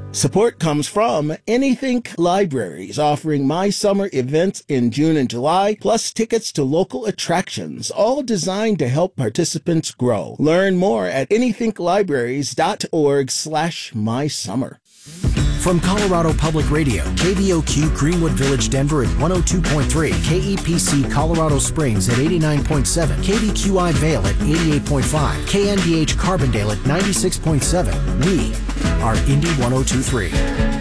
Support comes from Anythink Libraries, offering My Summer events in June and July, plus tickets to local attractions, all designed to help participants grow. Learn more at anythinklibraries.org/mysummer. From Colorado Public Radio, KVOQ Greenwood Village, Denver at 102.3, KEPC Colorado Springs at 89.7, KVQI Vail at 88.5, KNDH Carbondale at 96.7. We are Indy 102.3.